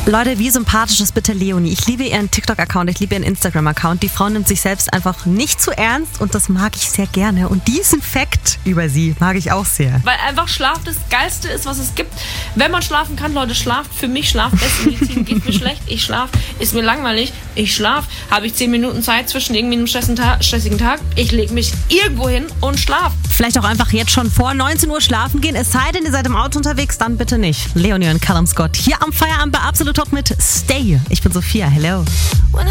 Leute, wie sympathisch ist bitte Leonie? Ich liebe ihren TikTok-Account, ich liebe ihren Instagram-Account. Die Frau nimmt sich selbst einfach nicht zu ernst und das mag ich sehr gerne. Und diesen Fact über sie mag ich auch sehr. Weil einfach Schlaf das Geilste ist, was es gibt. Wenn man schlafen kann, Leute, schlaft. Für mich Schlaf, beste Medizin, geht mir schlecht, ich schlaf. Ist mir langweilig, ich schlaf. Habe ich 10 Minuten Zeit zwischen irgendwie einem stressigen Tag, ich lege mich irgendwo hin und schlaf. Vielleicht auch einfach jetzt schon vor 19 Uhr schlafen gehen. Es sei denn, ihr seid im Auto unterwegs, dann bitte nicht. Leonie und Callum Scott hier am Feierabend bei Absolut Top mit Stay. Ich bin Sophia, hello.